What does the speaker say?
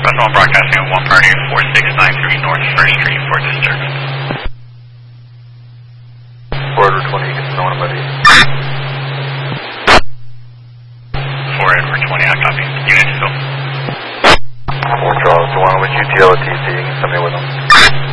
Southwest 1 broadcasting at 1 party 4693 North 1st Street for disturbance. Border 20, you can know anybody. 4 Edward 20, I copy. Unit still. 4 Charles, the one with UTL at TC, you can send me with them.